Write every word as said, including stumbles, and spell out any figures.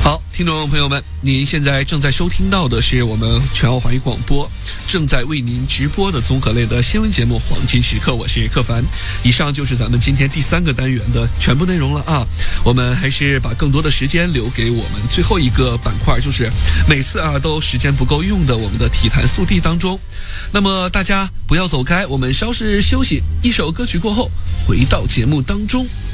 好，听众朋友们，您现在正在收听到的是我们全澳华语广播正在为您直播的综合类的新闻节目《黄金时刻》，我是克凡。以上就是咱们今天第三个单元的全部内容了啊。我们还是把更多的时间留给我们最后一个板块，就是每次啊都时间不够用的我们的体坛速递当中。那么大家不要走开，我们稍事休息，一首歌曲过后回到节目当中。